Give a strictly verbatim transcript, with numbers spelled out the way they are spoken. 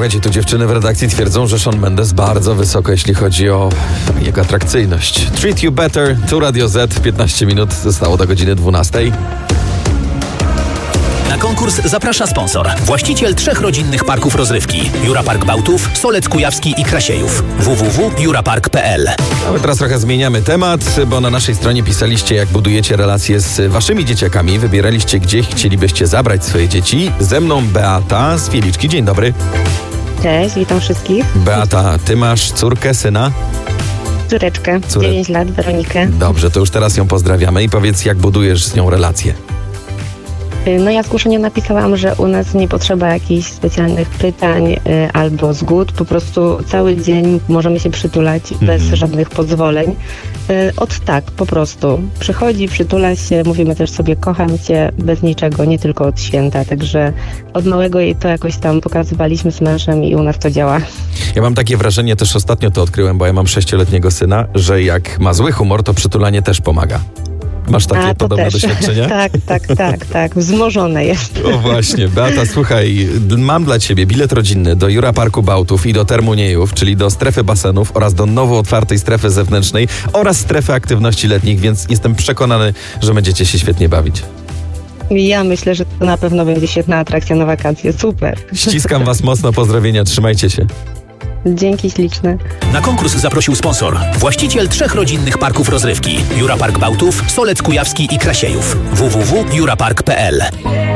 Słuchajcie, tu dziewczyny w redakcji twierdzą, że Shawn Mendes bardzo wysoko, jeśli chodzi o jego atrakcyjność. Treat You Better, tu Radio Z, piętnaście minut zostało do godziny dwunastej. Na konkurs zaprasza sponsor. Właściciel trzech rodzinnych parków rozrywki. Jura Park Bałtów, Solec Kujawski i Krasiejów. w w w kropka jura park kropka p l. A my teraz trochę zmieniamy temat, bo na naszej stronie pisaliście, jak budujecie relacje z waszymi dzieciakami. Wybieraliście, gdzie chcielibyście zabrać swoje dzieci. Ze mną Beata z Fieliczki. Dzień dobry. Cześć, witam wszystkich. Beata, ty masz córkę, syna? Córeczkę, Córe... dziewięć lat, Weronikę. Dobrze, to już teraz ją pozdrawiamy i powiedz, jak budujesz z nią relacje. No ja zgłoszeniu napisałam, że u nas nie potrzeba jakichś specjalnych pytań y, albo zgód. Po prostu cały dzień możemy się przytulać mm. bez żadnych pozwoleń. Y, od tak, po prostu. Przychodzi, przytula się, mówimy też sobie kocham cię, bez niczego, nie tylko od święta. Także od małego jej to jakoś tam pokazywaliśmy z mężem i u nas to działa. Ja mam takie wrażenie, też ostatnio to odkryłem, bo ja mam sześcioletniego syna, że jak ma zły humor, to przytulanie też pomaga. Masz takie A, podobne też. doświadczenia? tak, tak, tak, tak. Wzmożone jest. O właśnie. Beata, słuchaj, mam dla ciebie bilet rodzinny do Jura Parku Bałtów i do Termuniejów, czyli do strefy basenów oraz do nowo otwartej strefy zewnętrznej oraz strefy aktywności letnich, więc jestem przekonany, że będziecie się świetnie bawić. Ja myślę, że to na pewno będzie świetna atrakcja na wakacje. Super. Ściskam was mocno, pozdrowienia, trzymajcie się. Dzięki śliczne. Na konkurs zaprosił sponsor. Właściciel trzech rodzinnych parków rozrywki. Jura Park Bałtów, Solec Kujawski i Krasiejów. w w w kropka jura park kropka p l.